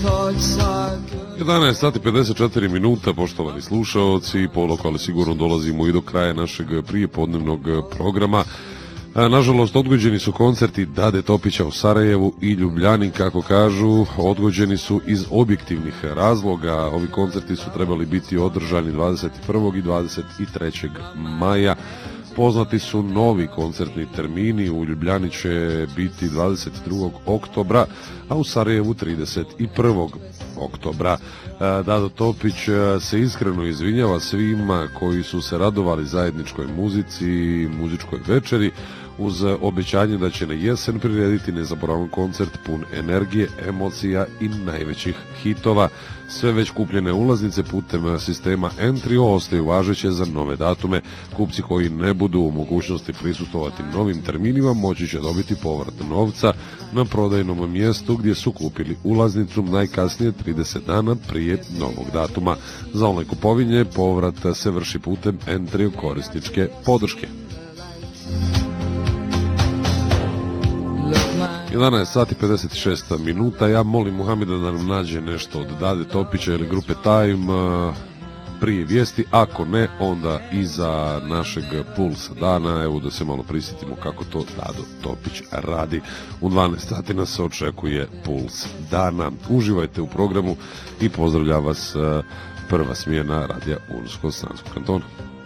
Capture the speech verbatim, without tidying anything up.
jedanaest sati pedeset četiri minuta, poštovani slušaoci, polako, ali sigurno dolazimo i do kraja našeg prijepodnevnog programa. Nažalost, odgođeni su koncerti Dade Topića u Sarajevu i Ljubljani, kako kažu, odgođeni su iz objektivnih razloga. Ovi koncerti su trebali biti održani dvadeset prvog i dvadeset trećeg maja. Poznati su novi koncertni termini, u Ljubljani će biti dvadeset drugog oktobra, a u Sarajevu trideset prvog oktobra. Dado Topić se iskreno izvinjava svima koji su se radovali zajedničkoj muzici i muzičkoj večeri, uz obećanje da će na jesen prirediti nezaboravan koncert pun energije, emocija i najvećih hitova. Sve već kupljene ulaznice putem sistema Entrio ostaju važeće za nove datume. Kupci koji ne budu u mogućnosti prisustvovati novim terminima moći će dobiti povrat novca na prodajnom mjestu gdje su kupili ulaznicu najkasnije trideset dana prije novog datuma. Za online kupovinje povrat se vrši putem Entrio korisničke podrške. jedanaest sati pedeset šest minuta. Ja molim Muhameda da nam nađe nešto od Dade Topića ili grupe Time prije vijesti, ako ne, onda iza našeg pulsa dana. Evo da se malo prisjetimo kako to Dado Topić radi. U dvanaest sati nas očekuje puls dana. Uživajte u programu i pozdravlja vas prva smjena radija Unsko-Sanskog kantona.